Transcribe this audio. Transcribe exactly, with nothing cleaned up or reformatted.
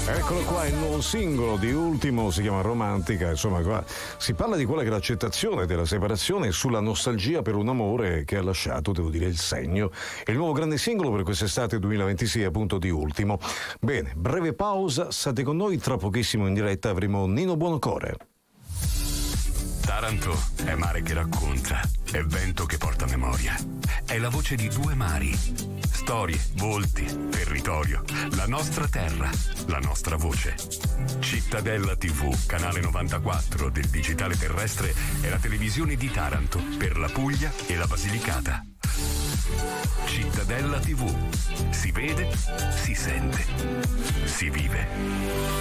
Eccolo qua, il nuovo singolo di Ultimo, si chiama Romantica. Insomma, qua si parla di quella che è l'accettazione della separazione e sulla nostalgia per un amore che ha lasciato, devo dire, il segno. È il nuovo grande singolo per quest'estate duemilaventisei, appunto, di Ultimo. Bene, breve pausa, state con noi, tra pochissimo in diretta avremo Nino Buonocore. Taranto è mare che racconta, è vento che porta memoria, è la voce di due mari, storie, volti, territorio, la nostra terra, la nostra voce. Cittadella tivù, canale novantaquattro del digitale terrestre, è la televisione di Taranto per la Puglia e la Basilicata. Cittadella tivù, si vede, si sente, si vive.